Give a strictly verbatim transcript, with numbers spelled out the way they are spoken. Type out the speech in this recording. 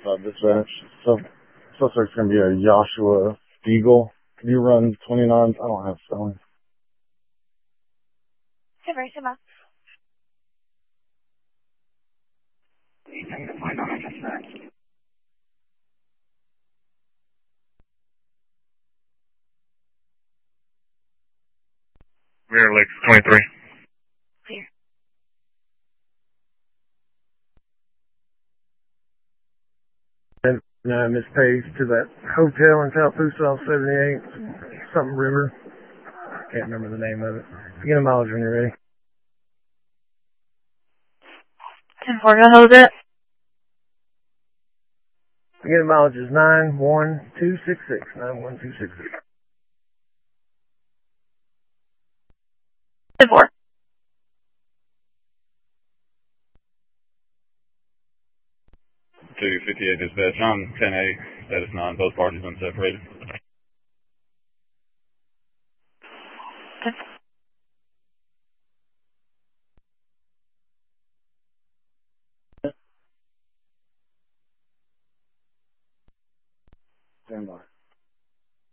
uh, dispatch. So, suspect's going to be a Joshua Beagle. Can you run twenty-nines? I don't have spelling. Silver, Silver. Mirror Lakes twenty-three. Clear. And uh, Miss Page to that hotel in South Pusa, seventy-eight, something river. Can't remember the name of it. Get a mileage when you're ready. ten four, go hold it. Get a mileage is nine one two six six. nine one two six six. ten four. two fifty-eight dispatch on ten A, status nine, both parties unseparated. ten four.